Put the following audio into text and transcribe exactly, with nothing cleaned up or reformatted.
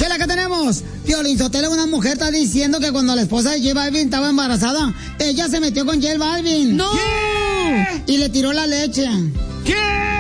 Chela, ¿qué tenemos? Piolín Sotelo, una mujer está diciendo que cuando la esposa de J Balvin estaba embarazada, ella se metió con J Balvin. ¡No! Y le tiró la leche. ¿Qué?